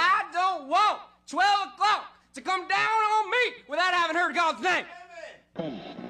I don't want 12 o'clock to come down on me without having heard God's name. Amen.